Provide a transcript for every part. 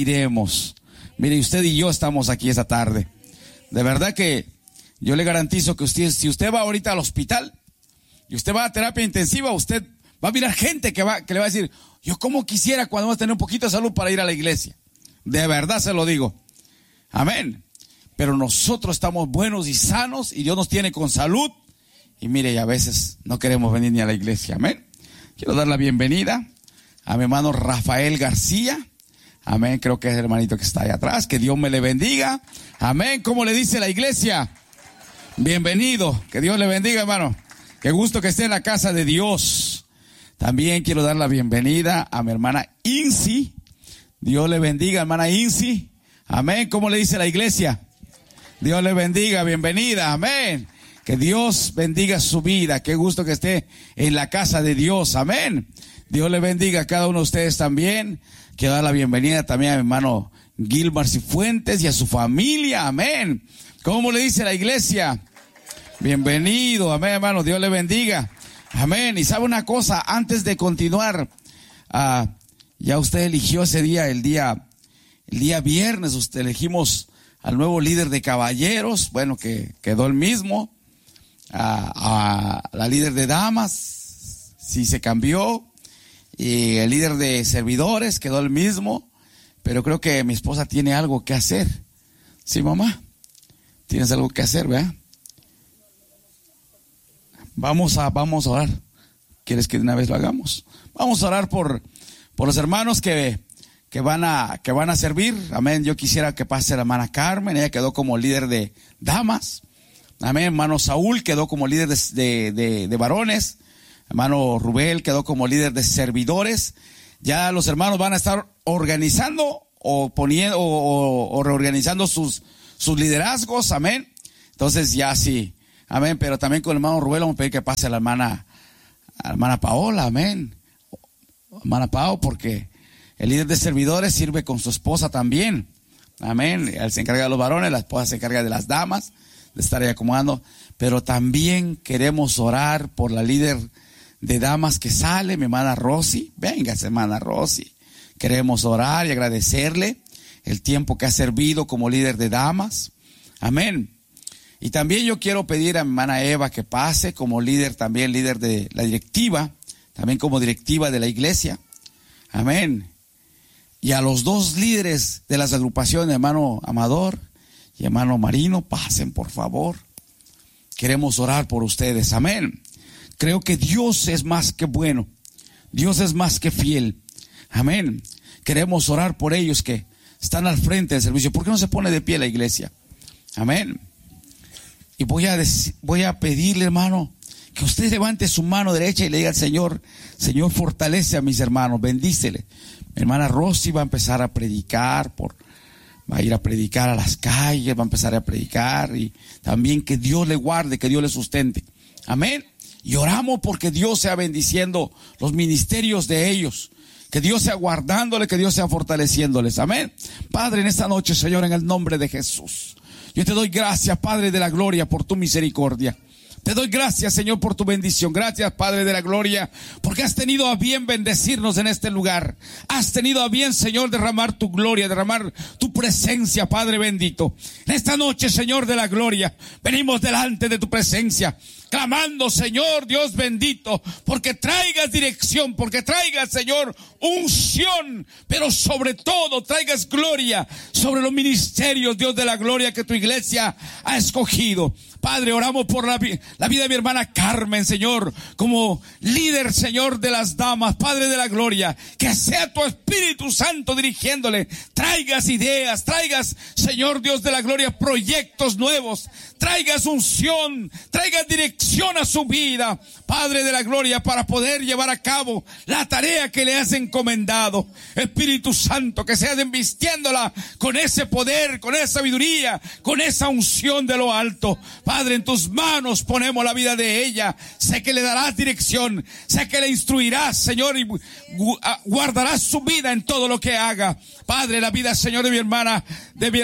iremos. Mire, usted y yo estamos aquí esta tarde. De verdad que yo le garantizo que usted, si usted va ahorita al hospital y usted va a terapia intensiva, usted va a mirar gente que le va a decir: yo como quisiera cuando vamos a tener un poquito de salud para ir a la iglesia. De verdad se lo digo. Amén. Pero nosotros estamos buenos y sanos y Dios nos tiene con salud. Y mire, y a veces no queremos venir ni a la iglesia. Amén. Quiero dar la bienvenida a mi hermano Rafael García. Amén. Creo que es el hermanito que está ahí atrás. Que Dios me le bendiga. Amén. ¿Cómo le dice la iglesia? Bienvenido. Que Dios le bendiga, hermano. Qué gusto que esté en la casa de Dios. También quiero dar la bienvenida a mi hermana Insi. Dios le bendiga, hermana Insi. Amén. ¿Cómo le dice la iglesia? Dios le bendiga. Bienvenida. Amén. Que Dios bendiga su vida. Qué gusto que esté en la casa de Dios. Amén. Dios le bendiga a cada uno de ustedes también. Quiero dar la bienvenida también a mi hermano Gilmar Cifuentes y a su familia. Amén. ¿Cómo le dice la iglesia? Bienvenido. Amén, hermano. Dios le bendiga. Amén. Y sabe una cosa, antes de continuar, ya usted eligió ese día, el día viernes, usted elegimos al nuevo líder de caballeros, bueno, que quedó el mismo, a la líder de damas, sí se cambió, y el líder de servidores quedó el mismo, pero creo que mi esposa tiene algo que hacer. ¿Sí, mamá? Tienes algo que hacer, ¿verdad? Vamos a orar. ¿Quieres que de una vez lo hagamos? Vamos a orar por los hermanos que van a servir. Amén. Yo quisiera que pase la hermana Carmen. Ella quedó como líder de damas. Amén. Hermano Saúl quedó como líder de varones. Hermano Rubén quedó como líder de servidores. Ya los hermanos van a estar organizando o reorganizando sus liderazgos. Amén. Entonces ya sí. Amén. Pero también con el hermano Rubén vamos a pedir que pase a la hermana Paola. Amén. Hermana Pao, porque el líder de servidores sirve con su esposa también. Amén. Él se encarga de los varones, la esposa se encarga de las damas, de estar ahí acomodando. Pero también queremos orar por la líder de damas que sale, mi hermana Rosy. Venga, hermana Rosy. Queremos orar y agradecerle el tiempo que ha servido como líder de damas. Amén. Y también yo quiero pedir a mi hermana Eva que pase como líder, también líder de la directiva, también como directiva de la iglesia. Amén. Y a los dos líderes de las agrupaciones, hermano Amador y hermano Marino, pasen por favor. Queremos orar por ustedes. Amén. Creo que Dios es más que bueno. Dios es más que fiel. Amén. Queremos orar por ellos que están al frente del servicio. ¿Por qué no se pone de pie la iglesia? Amén. Y voy a pedirle, hermano, que usted levante su mano derecha y le diga al Señor: Señor, fortalece a mis hermanos, bendícele. Mi hermana Rosy va a empezar a predicar, va a ir a predicar a las calles, va a empezar a predicar, y también que Dios le guarde, que Dios le sustente. Amén. Y oramos porque Dios sea bendiciendo los ministerios de ellos, que Dios sea guardándole, que Dios sea fortaleciéndoles. Amén. Padre, en esta noche, Señor, en el nombre de Jesús, yo te doy gracias, Padre de la gloria, por tu misericordia. Te doy gracias, Señor, por tu bendición. Gracias, Padre de la gloria, porque has tenido a bien bendecirnos en este lugar. Has tenido a bien, Señor, derramar tu gloria, derramar tu presencia, Padre bendito. En esta noche, Señor de la gloria, venimos delante de tu presencia, clamando, Señor Dios bendito, porque traigas dirección, porque traigas, Señor, unción, pero sobre todo traigas gloria sobre los ministerios, Dios de la gloria, que tu iglesia ha escogido. Padre, oramos por la vida de mi hermana Carmen, Señor, como líder, Señor, de las damas, Padre de la gloria, que sea tu Espíritu Santo dirigiéndole, traigas ideas, traigas, Señor Dios de la gloria, proyectos nuevos, traigas unción, traigas dirección a su vida, Padre de la gloria, para poder llevar a cabo la tarea que le has encomendado. Espíritu Santo, que seas embistiéndola con ese poder, con esa sabiduría, con esa unción de lo alto. Padre, en tus manos ponemos la vida de ella. Sé que le darás dirección, sé que le instruirás, Señor, y guardarás su vida en todo lo que haga. Padre, la vida, Señor, de mi hermana, de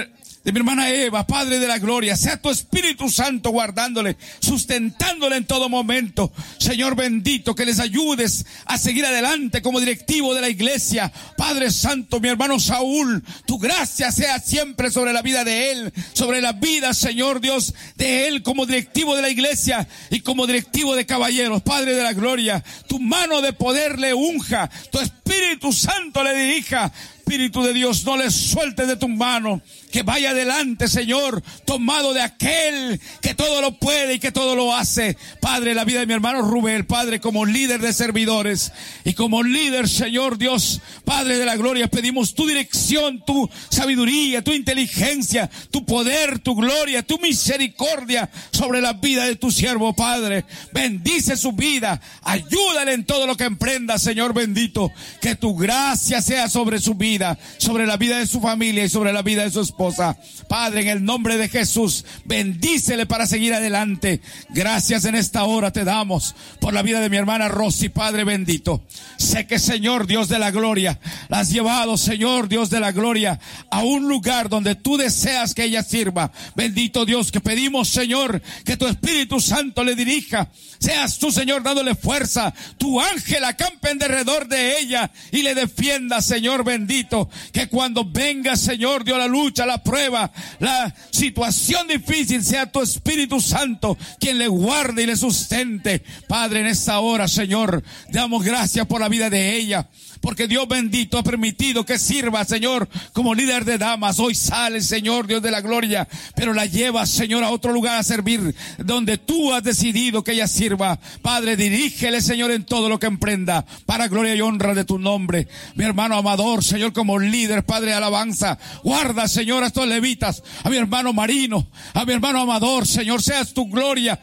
de mi hermana Eva, Padre de la gloria, sea tu Espíritu Santo guardándole, sustentándole en todo momento. Señor bendito, que les ayudes a seguir adelante como directivo de la iglesia. Padre Santo, mi hermano Saúl, tu gracia sea siempre sobre la vida de él, sobre la vida, Señor Dios, de él como directivo de la iglesia y como directivo de caballeros. Padre de la gloria, tu mano de poder le unja, tu Espíritu Santo le dirija. Espíritu de Dios, no le sueltes de tu mano, que vaya adelante, Señor, tomado de aquel que todo lo puede y que todo lo hace. Padre, la vida de mi hermano Rubén, Padre, como líder de servidores y como líder, Señor Dios, Padre de la gloria, pedimos tu dirección, tu sabiduría, tu inteligencia, tu poder, tu gloria, tu misericordia sobre la vida de tu siervo, Padre. Bendice su vida, ayúdale en todo lo que emprenda, Señor bendito, que tu gracia sea sobre su vida, sobre la vida de su familia y sobre la vida de su esposa. Padre, en el nombre de Jesús, bendícele para seguir adelante. Gracias en esta hora te damos por la vida de mi hermana Rosy, Padre bendito. Sé que, Señor Dios de la gloria, la has llevado, Señor Dios de la gloria, a un lugar donde tú deseas que ella sirva. Bendito Dios, que pedimos, Señor, que tu Espíritu Santo le dirija. Seas tú, Señor, dándole fuerza. Tu ángel acampe en derredor de ella y le defienda, Señor bendito. Que cuando venga, Señor Dios, la lucha, la prueba, la situación difícil, sea tu Espíritu Santo quien le guarde y le sustente. Padre, en esta hora, Señor, damos gracias por la vida de ella, porque Dios bendito ha permitido que sirva, Señor, como líder de damas. Hoy sale, Señor Dios de la gloria, pero la lleva, Señor, a otro lugar a servir, donde tú has decidido que ella sirva. Padre, dirígele, Señor, en todo lo que emprenda, para gloria y honra de tu nombre. Mi hermano Amador, Señor, como líder, Padre de alabanza, guarda, Señor, a estos levitas, a mi hermano Marino, a mi hermano Amador, Señor, sea tu gloria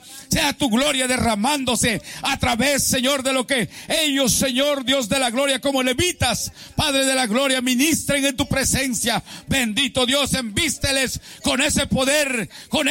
derramándose a través, Señor, de lo que ellos, Señor Dios de la gloria, como levitas, Padre de la gloria, ministren en tu presencia. Bendito Dios, envísteles con ese poder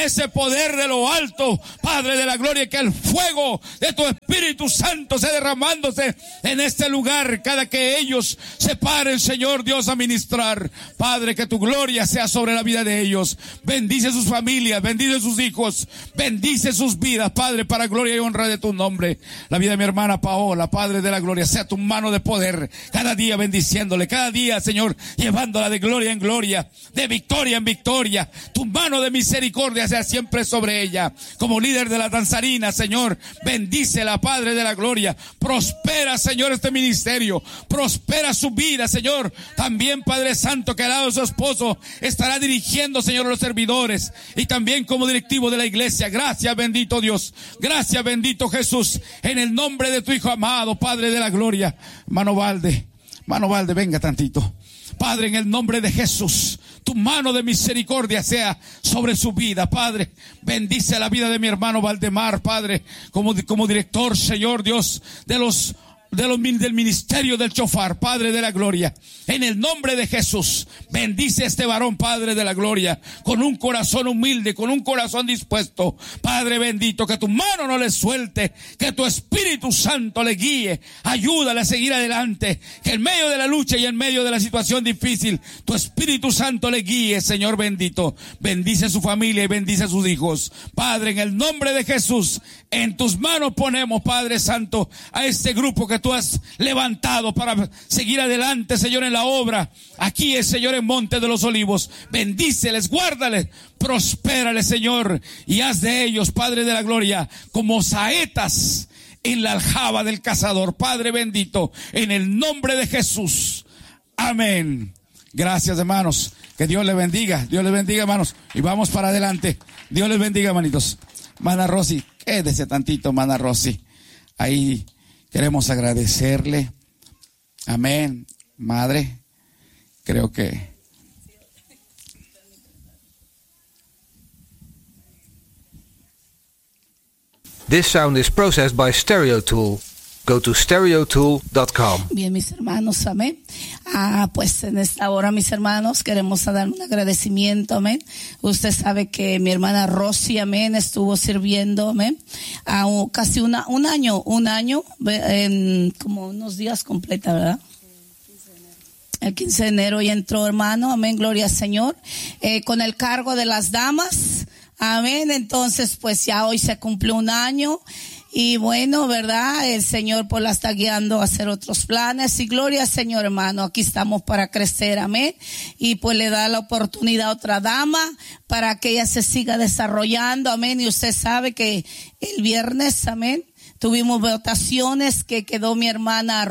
de lo alto, Padre de la gloria, que el fuego de tu Espíritu Santo sea derramándose en este lugar, cada que ellos se paren, Señor Dios, a ministrar. Padre, que tu gloria sea sobre la vida de ellos. Bendice sus familias, bendice sus hijos, bendice sus vidas, Padre, para gloria y honra de tu nombre. La vida de mi hermana Paola, Padre de la gloria, sea tu mano de poder, cada día bendiciéndole, cada día, Señor, llevándola de gloria en gloria, de victoria en victoria. Tu mano de misericordia sea siempre sobre ella. Como líder de la danzarina, Señor, bendícela, Padre de la gloria. Prospera, Señor, este ministerio, prospera su vida, Señor. También, Padre Santo, que al lado de su esposo estará dirigiendo, Señor, a los servidores, y también como directivo de la iglesia. Gracias, bendito Dios. Gracias, bendito Jesús. En el nombre de tu Hijo amado, Padre de la gloria. Mano Valde, venga tantito. Padre, en el nombre de Jesús, tu mano de misericordia sea sobre su vida, Padre. Bendice la vida de mi hermano Valdemar, Padre, como director, Señor Dios, del ministerio del chofar, Padre de la gloria. En el nombre de Jesús, bendice a este varón, Padre de la gloria, con un corazón humilde, con un corazón dispuesto. Padre bendito, que tu mano no le suelte, que tu Espíritu Santo le guíe, ayúdale a seguir adelante, que en medio de la lucha y en medio de la situación difícil, tu Espíritu Santo le guíe, Señor bendito. Bendice su familia y bendice a sus hijos. Padre, en el nombre de Jesús, en tus manos ponemos, Padre Santo, a este grupo que tú has levantado para seguir adelante, Señor, en la obra. Aquí es, Señor, en Monte de los Olivos. Bendíceles, guárdales, prospérales, Señor, y haz de ellos, Padre de la gloria, como saetas en la aljaba del cazador. Padre bendito, en el nombre de Jesús. Amén. Gracias, hermanos. Que Dios les bendiga. Dios les bendiga, hermanos. Y vamos para adelante. Dios les bendiga, hermanitos. Mana Rosy, quédese tantito, Mana Rosy. Ahí queremos agradecerle. Amén. Madre, creo que This sound is processed by StereoTool. Go to stereotool.com. Bien, mis hermanos, amén. Pues en esta hora, mis hermanos, queremos dar un agradecimiento, amén. Usted sabe que mi hermana Rosy, amén, estuvo sirviendo, amén, casi un año, en como unos días completa, ¿verdad? El 15 de enero ya entró, hermano, amén, gloria al Señor, con el cargo de las damas, amén. Entonces, pues ya hoy se cumplió un año. Y bueno, ¿verdad? El Señor pues la está guiando a hacer otros planes. Y gloria al Señor, hermano. Aquí estamos para crecer, amén. Y pues le da la oportunidad a otra dama para que ella se siga desarrollando, amén. Y usted sabe que el viernes, amén, tuvimos votaciones que quedó mi hermana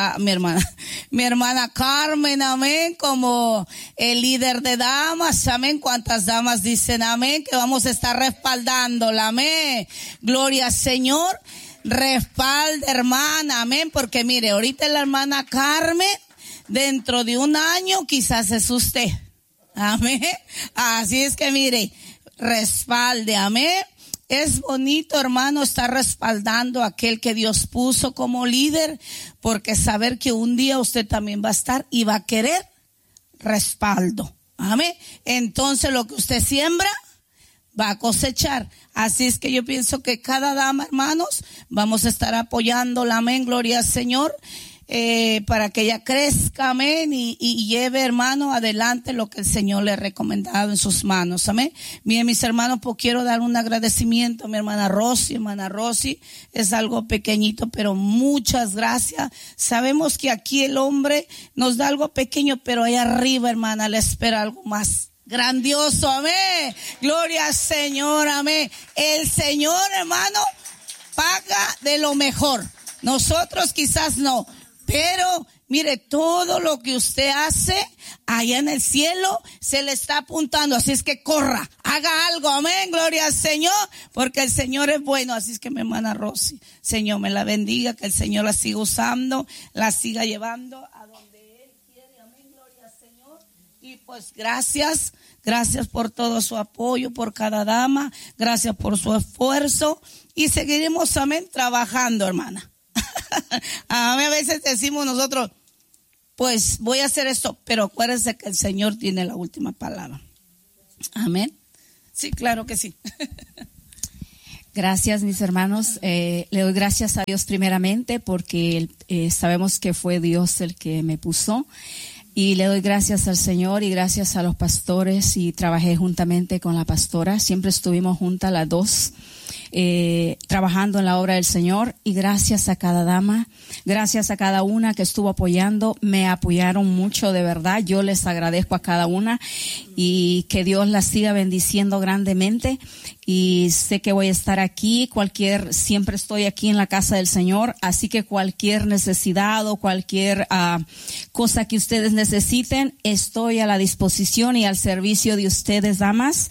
Carmen, amén, como el líder de damas, amén. ¿Cuántas damas dicen amén? Que vamos a estar respaldándola, amén. Gloria al Señor. Respalda, hermana, amén. Porque mire, ahorita la hermana Carmen, dentro de un año quizás es usted, amén. Así es que mire, respalde, amén. Es bonito, hermano, estar respaldando a aquel que Dios puso como líder, porque saber que un día usted también va a estar y va a querer respaldo. Amén. Entonces lo que usted siembra va a cosechar. Así es que yo pienso que cada dama, hermanos, vamos a estar apoyándola, amén, gloria al Señor, para que ella crezca, amén, y lleve, hermano, adelante lo que el Señor le ha recomendado en sus manos, amén. Bien, mis hermanos, pues quiero dar un agradecimiento a mi hermana Rosy, es algo pequeñito, pero muchas gracias. Sabemos que aquí el hombre nos da algo pequeño, pero allá arriba, hermana, le espera algo más grandioso, amén. Gloria al Señor, amén. El Señor, hermano, paga de lo mejor. Nosotros quizás no, pero mire, todo lo que usted hace allá en el cielo se le está apuntando. Así es que corra, haga algo, amén, gloria al Señor, porque el Señor es bueno. Así es que mi hermana Rosy, Señor me la bendiga, que el Señor la siga usando, la siga llevando a donde Él quiere, amén, gloria al Señor. Y pues gracias por todo su apoyo, por cada dama, gracias por su esfuerzo, y seguiremos, amén, trabajando, hermana. A veces decimos nosotros, pues voy a hacer esto, pero acuérdense que el Señor tiene la última palabra. Amén. Sí, claro que sí. Gracias, mis hermanos. Le doy gracias a Dios primeramente porque sabemos que fue Dios el que me puso. Y le doy gracias al Señor y gracias a los pastores, y trabajé juntamente con la pastora. Siempre estuvimos juntas las dos, trabajando en la obra del Señor. Y gracias a cada dama, gracias a cada una que estuvo apoyando. Me apoyaron mucho, de verdad. Yo les agradezco a cada una, y que Dios las siga bendiciendo grandemente. Y sé que voy a estar aquí, siempre estoy aquí en la casa del Señor, así que cualquier necesidad o cualquier cosa que ustedes necesiten, estoy a la disposición y al servicio de ustedes, damas.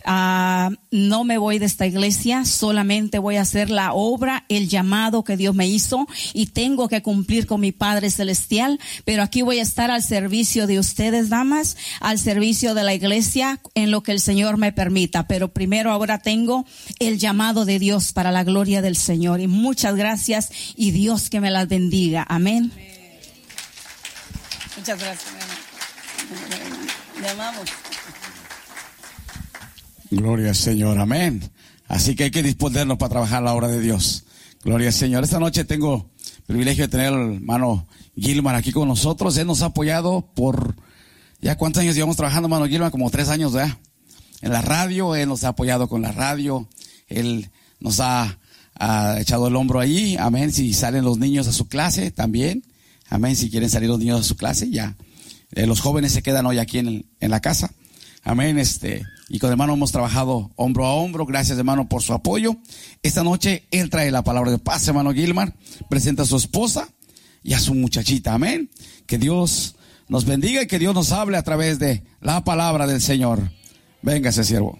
No me voy de esta iglesia, solamente voy a hacer la obra, el llamado que Dios me hizo, y tengo que cumplir con mi Padre Celestial, pero aquí voy a estar al servicio de ustedes, damas, al servicio de la iglesia, en lo que el Señor me permita. Pero primero, ahora tengo el llamado de Dios para la gloria del Señor. Y muchas gracias, y Dios que me las bendiga. Amén. Muchas gracias, mi hermano. Le amamos. Gloria al Señor, amén. Así que hay que disponernos para trabajar la obra de Dios. Gloria al Señor. Esta noche tengo el privilegio de tener al hermano Gilmar aquí con nosotros. Él nos ha apoyado por, ¿ya cuántos años llevamos trabajando, hermano Gilmar? Como 3 años, ¿verdad? En la radio, él nos ha apoyado con la radio, él nos ha echado el hombro ahí, amén. Si salen los niños a su clase, también, amén. Si quieren salir los niños a su clase, ya. Los jóvenes se quedan hoy aquí en la casa, amén. Y con el hermano hemos trabajado hombro a hombro. Gracias, hermano, por su apoyo. Esta noche él trae la palabra de paz, hermano Gilmar, presenta a su esposa y a su muchachita, amén. Que Dios nos bendiga y que Dios nos hable a través de la palabra del Señor. Véngase, siervo.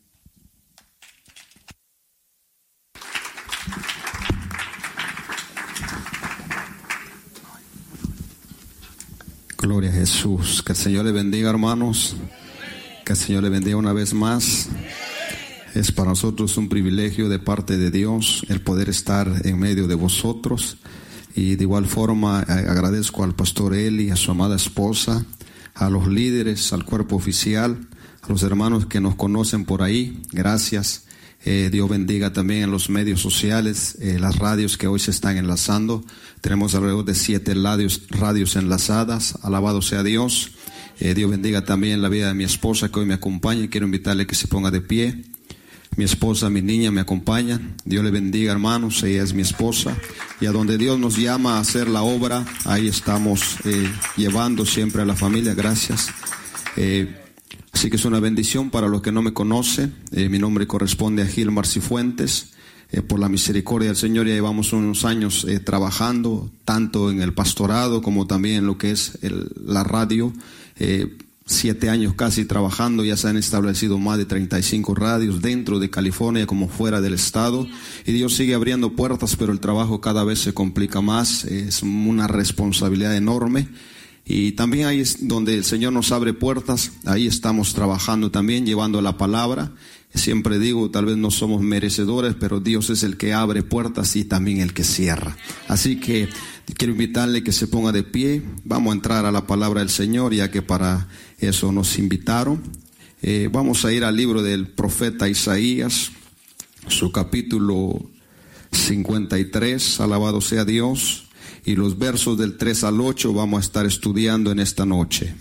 Gloria a Jesús. Que el Señor le bendiga, hermanos. Que el Señor le bendiga una vez más. Es para nosotros un privilegio de parte de Dios el poder estar en medio de vosotros. Y de igual forma agradezco al pastor Eli, a su amada esposa, a los líderes, al cuerpo oficial, a los hermanos que nos conocen por ahí. Gracias. Dios bendiga también en los medios sociales, las radios que hoy se están enlazando. Tenemos alrededor de 7 radios enlazadas. Alabado sea Dios. Dios bendiga también la vida de mi esposa que hoy me acompaña. Quiero invitarle que se ponga de pie. Mi esposa, mi niña me acompañan. Dios le bendiga, hermanos. Ella es mi esposa. Y a donde Dios nos llama a hacer la obra, ahí estamos llevando siempre a la familia. Gracias. Así que es una bendición para los que no me conocen. Mi nombre corresponde a Gilmar Cifuentes. Por la misericordia del Señor ya llevamos unos años trabajando, tanto en el pastorado como también en lo que es la radio. 7 años casi trabajando, ya se han establecido más de 35 radios dentro de California como fuera del estado, y Dios sigue abriendo puertas, pero el trabajo cada vez se complica más. Es una responsabilidad enorme, y también ahí es donde el Señor nos abre puertas. Ahí estamos trabajando también, llevando la palabra. Siempre digo, tal vez no somos merecedores, pero Dios es el que abre puertas y también el que cierra. Así que quiero invitarle que se ponga de pie. Vamos a entrar a la palabra del Señor, ya que para eso nos invitaron. Vamos a ir al libro del profeta Isaías, su capítulo 53, alabado sea Dios, y los versos del 3 al 8 vamos a estar estudiando en esta noche.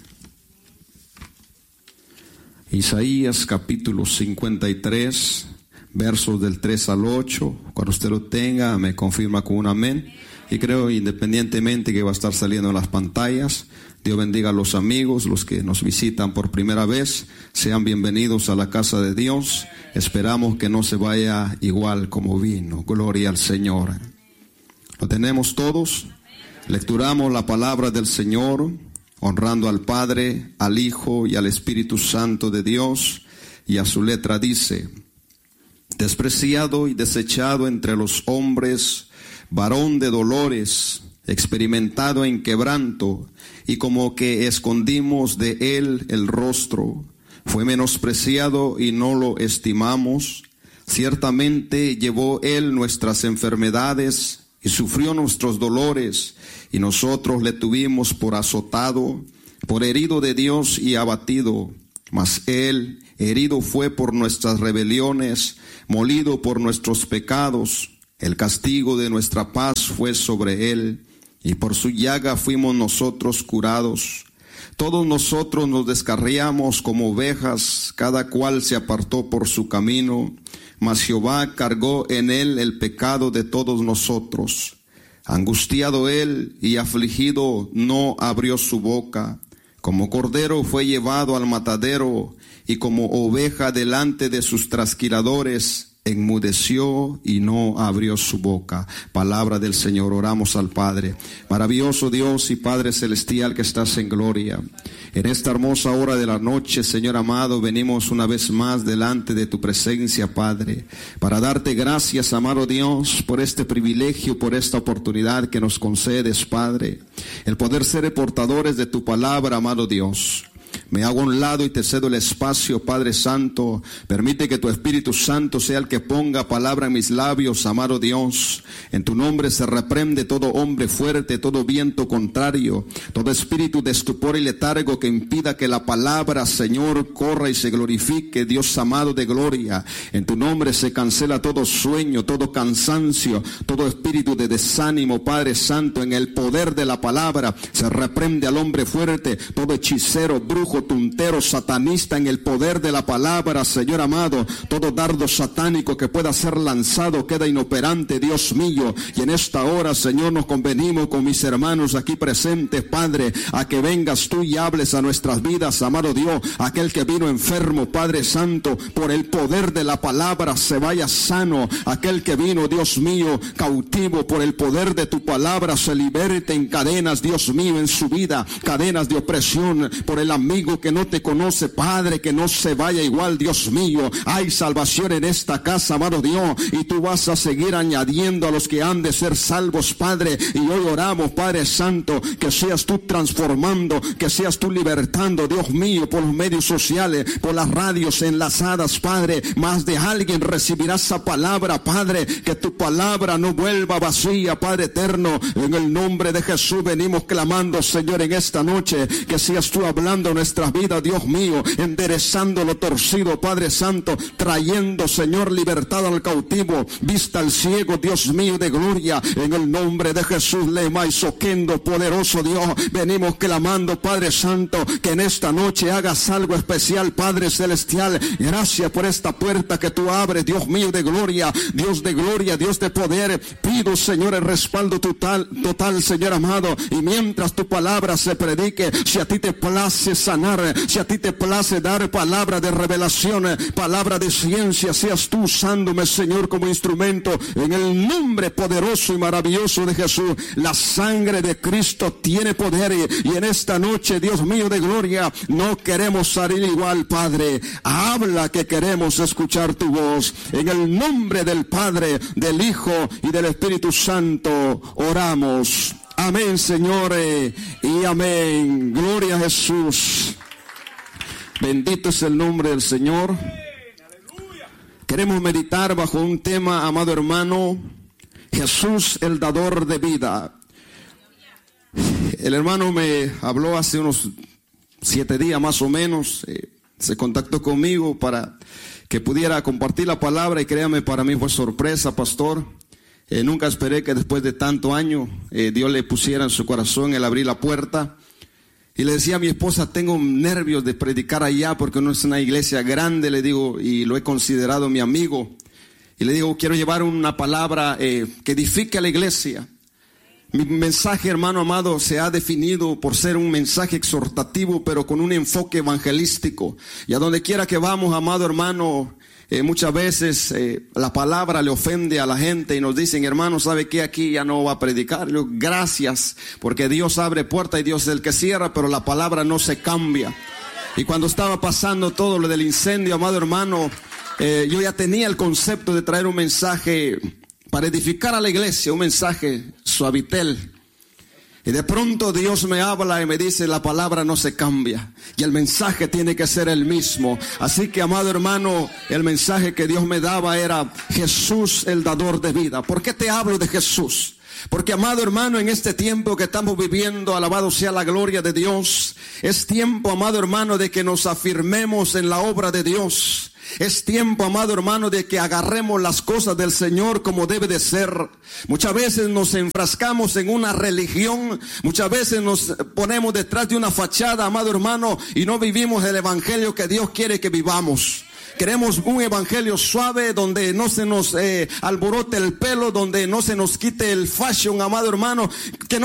Isaías capítulo 53, versos del 3 al 8. Cuando usted lo tenga, me confirma con un amén. Y creo, independientemente que va a estar saliendo en las pantallas, Dios bendiga a los amigos, los que nos visitan por primera vez. Sean bienvenidos a la casa de Dios. Esperamos que no se vaya igual como vino. Gloria al Señor. ¿Lo tenemos todos? Lecturamos la palabra del Señor, honrando al Padre, al Hijo y al Espíritu Santo de Dios. Y a su letra dice: despreciado y desechado entre los hombres, varón de dolores, experimentado en quebranto, y como que escondimos de él el rostro. Fue menospreciado y no lo estimamos. Ciertamente llevó él nuestras enfermedades y sufrió nuestros dolores, y nosotros le tuvimos por azotado, por herido de Dios y abatido. Mas él herido fue por nuestras rebeliones, molido por nuestros pecados. El castigo de nuestra paz fue sobre él, y por su llaga fuimos nosotros curados. Todos nosotros nos descarriamos como ovejas, cada cual se apartó por su camino, mas Jehová cargó en él el pecado de todos nosotros. Angustiado él y afligido, no abrió su boca. Como cordero fue llevado al matadero, y como oveja delante de sus trasquiladores, enmudeció y no abrió su boca. Palabra del Señor. Oramos al Padre. Maravilloso Dios y Padre celestial que estás en gloria, en esta hermosa hora de la noche, Señor amado, venimos una vez más delante de tu presencia, Padre, para darte gracias, amado Dios, por este privilegio, por esta oportunidad que nos concedes, Padre, el poder ser portadores de tu palabra, amado Dios. Me hago a un lado y te cedo el espacio, Padre Santo. Permite que tu Espíritu Santo sea el que ponga palabra en mis labios, amado Dios. En tu nombre se reprende todo hombre fuerte, todo viento contrario, todo espíritu de estupor y letargo que impida que la palabra, Señor, corra y se glorifique, Dios amado de gloria. En tu nombre se cancela todo sueño, todo cansancio, todo espíritu de desánimo, Padre Santo. En el poder de la palabra se reprende al hombre fuerte, todo hechicero, brujo, tuntero, satanista, en el poder de la palabra, Señor amado. Todo dardo satánico que pueda ser lanzado queda inoperante, Dios mío. Y en esta hora, Señor, nos convenimos con mis hermanos aquí presentes, Padre, a que vengas tú y hables a nuestras vidas, amado Dios. Aquel que vino enfermo, Padre Santo, por el poder de la palabra se vaya sano. Aquel que vino, Dios mío, cautivo por el poder de tu palabra, se liberte en cadenas, Dios mío, en su vida, cadenas de opresión por el amigo que no te conoce, Padre, que no se vaya igual, Dios mío. Hay salvación en esta casa, amado Dios, y tú vas a seguir añadiendo a los que han de ser salvos, Padre. Y hoy oramos, Padre Santo, que seas tú transformando, que seas tú libertando, Dios mío, por los medios sociales, por las radios enlazadas, Padre. Más de alguien recibirá esa palabra, Padre, que tu palabra no vuelva vacía, Padre eterno. En el nombre de Jesús venimos clamando, Señor, en esta noche, que seas tú hablando a nuestra nuestras vidas, Dios mío, enderezando lo torcido, Padre Santo, trayendo, Señor, libertad al cautivo, vista al ciego, Dios mío de gloria, en el nombre de Jesús, lema y soquendo, poderoso Dios, venimos clamando, Padre Santo, que en esta noche hagas algo especial, Padre Celestial. Gracias por esta puerta que tú abres, Dios mío de gloria, Dios de poder. Pido, Señor, el respaldo total, Señor amado, y mientras tu palabra se predique, si a ti te place sanar, si a ti te place dar palabra de revelación, palabra de ciencia, seas tú usándome, Señor, como instrumento, en el nombre poderoso y maravilloso de Jesús. La sangre de Cristo tiene poder, y en esta noche, Dios mío de gloria, no queremos salir igual, Padre. Habla, que queremos escuchar tu voz. En el nombre del Padre, del Hijo y del Espíritu Santo oramos. Amén, Señor, y amén. Gloria a Jesús. Bendito es el nombre del Señor. Queremos meditar bajo un tema, amado hermano, Jesús, el dador de vida. El hermano me habló hace unos 7 días más o menos, se contactó conmigo para que pudiera compartir la palabra, y créame, para mí fue sorpresa, pastor. Nunca esperé que después de tanto año Dios le pusiera en su corazón el abrir la puerta. Y le decía a mi esposa, tengo nervios de predicar allá porque no es una iglesia grande, le digo, y lo he considerado mi amigo. Y le digo, quiero llevar una palabra que edifique a la iglesia. Mi mensaje, hermano amado, se ha definido por ser un mensaje exhortativo, pero con un enfoque evangelístico. Y a donde quiera que vamos, amado hermano, muchas veces la palabra le ofende a la gente y nos dicen, hermano, ¿sabe qué? Aquí ya no va a predicar. Yo, gracias, porque Dios abre puertas y Dios es el que cierra, pero la palabra no se cambia. Y cuando estaba pasando todo lo del incendio, amado hermano, yo ya tenía el concepto de traer un mensaje para edificar a la iglesia, un mensaje suavitel. Y de pronto Dios me habla y me dice, la palabra no se cambia y el mensaje tiene que ser el mismo. Así que, amado hermano, el mensaje que Dios me daba era Jesús, el dador de vida. ¿Por qué te hablo de Jesús? Porque, amado hermano, en este tiempo que estamos viviendo, alabado sea la gloria de Dios, es tiempo, amado hermano, de que nos afirmemos en la obra de Dios. Es tiempo, amado hermano, de que agarremos las cosas del Señor como debe de ser. Muchas veces nos enfrascamos en una religión, muchas veces nos ponemos detrás de una fachada, amado hermano, y no vivimos el evangelio que Dios quiere que vivamos. Queremos un evangelio suave, donde no se nos alborote el pelo, donde no se nos quite el fashion, amado hermano, que no